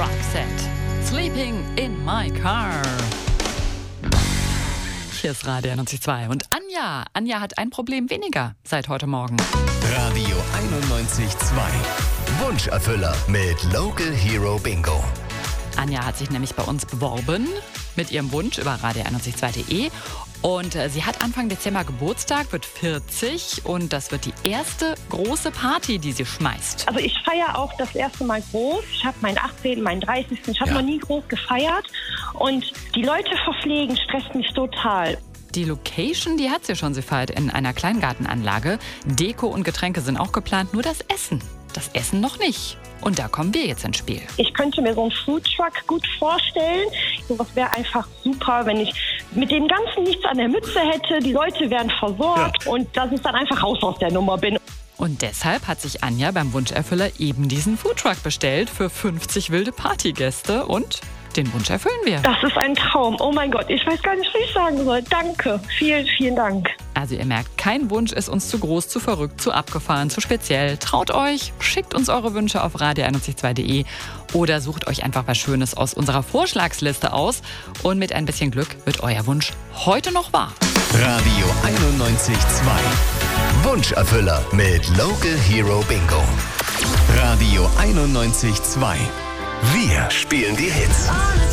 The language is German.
Roxette, Sleeping in my car. Hier ist Radio 91.2 und Anja hat ein Problem weniger seit heute Morgen. Radio 91.2 Wunscherfüller mit Local Hero Bingo. Anja hat sich nämlich bei uns beworben mit ihrem Wunsch über radio912.de und sie hat Anfang Dezember Geburtstag, wird 40 und das wird die erste große Party, die sie schmeißt. Also ich feiere auch das erste Mal groß. Ich habe meinen 18., meinen 30. Ich habe noch nie groß gefeiert und die Leute verpflegen stresst mich total. Die Location, die hat sie schon. Sie feiert in einer Kleingartenanlage. Deko und Getränke sind auch geplant, nur das Essen. Das Essen noch nicht. Und da kommen wir jetzt ins Spiel. Ich könnte mir so einen Foodtruck gut vorstellen. Sowas wäre einfach super, wenn ich mit dem Ganzen nichts an der Mütze hätte. Die Leute wären versorgt und dass ich dann einfach raus aus der Nummer bin. Und deshalb hat sich Anja beim Wunscherfüller eben diesen Foodtruck bestellt für 50 wilde Partygäste und den Wunsch erfüllen wir. Das ist ein Traum. Oh mein Gott, ich weiß gar nicht, was ich sagen soll. Danke. Vielen, vielen Dank. Also ihr merkt, kein Wunsch ist uns zu groß, zu verrückt, zu abgefahren, zu speziell. Traut euch, schickt uns eure Wünsche auf radio912.de oder sucht euch einfach was Schönes aus unserer Vorschlagsliste aus. Und mit ein bisschen Glück wird euer Wunsch heute noch wahr. Radio 91.2 Wunscherfüller mit Local Hero Bingo. Radio 91.2 Wir spielen die Hits.